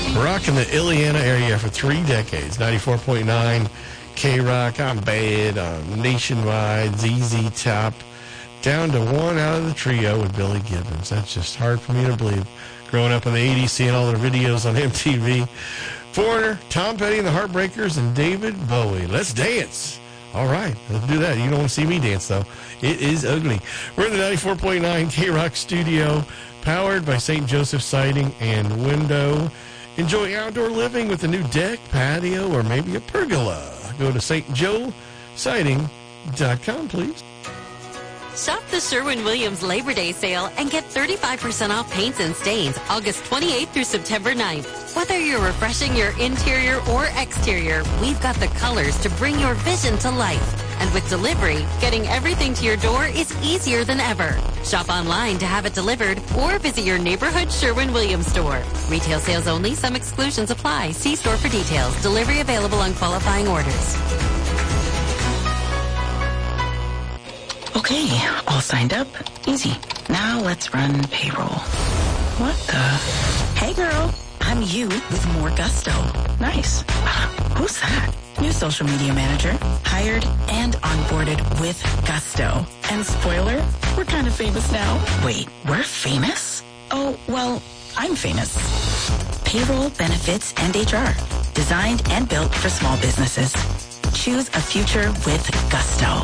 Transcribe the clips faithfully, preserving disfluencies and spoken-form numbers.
Rocking the Illiana area for three decades. ninety-four point nine K-Rock on Bad, on Nationwide, Z Z Top, down to one out of the trio with Billy Gibbons. That's just hard for me to believe. Growing up in the eighties, seeing all the videos on M T V. Foreigner, Tom Petty and the Heartbreakers, and David Bowie. Let's dance. All right, let's do that. You don't want to see me dance, though. It is ugly. We're in the ninety-four point nine K-Rock studio, powered by Saint Joseph Siding and Window. Enjoy outdoor living with a new deck, patio, or maybe a pergola. Go to Saint Joe Siding dot com, please. Shop the Sherwin-Williams Labor Day sale and get thirty-five percent off paints and stains August twenty-eighth through September ninth. Whether you're refreshing your interior or exterior, we've got the colors to bring your vision to life. And with delivery, getting everything to your door is easier than ever. Shop online to have it delivered or visit your neighborhood Sherwin-Williams store. Retail sales only. Some exclusions apply. See store for details. Delivery available on qualifying orders. Okay, all signed up. Easy. Now let's run payroll. What the? Hey girl, I'm you with more gusto. Nice. Who's that? New social media manager. Hired and onboarded with gusto. And spoiler, we're kind of famous now. Wait, we're famous? Oh, well, I'm famous. Payroll, benefits, and H R. Designed and built for small businesses. Choose a future with gusto.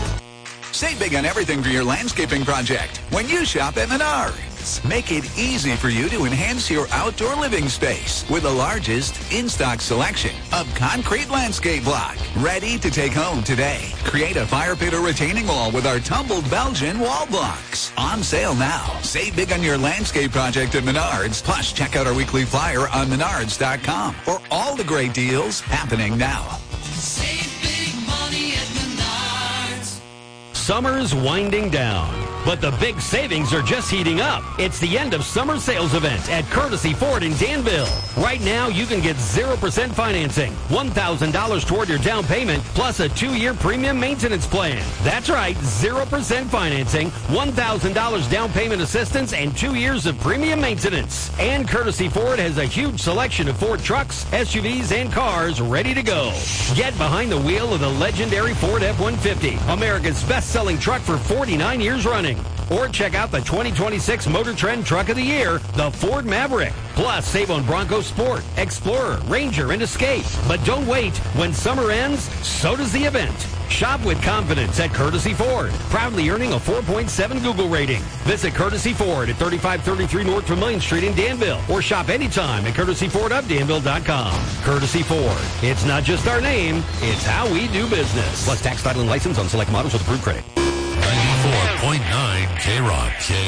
Save big on everything for your landscaping project when you shop at Menards. Make it easy for you to enhance your outdoor living space with the largest in-stock selection of concrete landscape block. Ready to take home today. Create a fire pit or retaining wall with our tumbled Belgian wall blocks. On sale now. Save big on your landscape project at Menards. Plus, check out our weekly flyer on menards dot com for all the great deals happening now. Save big money at Menards. Summer's winding down, but the big savings are just heating up. It's the end of summer sales event at Courtesy Ford in Danville. Right now, you can get zero percent financing, one thousand dollars toward your down payment, plus a two-year premium maintenance plan. That's right, zero percent financing, one thousand dollars down payment assistance, and two years of premium maintenance. And Courtesy Ford has a huge selection of Ford trucks, S U Vs, and cars ready to go. Get behind the wheel of the legendary Ford F one fifty, America's best-selling truck for forty-nine years running. Or check out the twenty twenty-six Motor Trend Truck of the Year, the Ford Maverick. Plus, save on Bronco Sport, Explorer, Ranger, and Escape. But don't wait. When summer ends, so does the event. Shop with confidence at Courtesy Ford, proudly earning a four point seven Google rating. Visit Courtesy Ford at thirty-five thirty-three North Vermillion Street in Danville, or shop anytime at courtesy ford of danville dot com. Courtesy Ford. It's not just our name, it's how we do business. Plus tax, title, and license on select models with approved credit. ninety-four point nine K-Rock.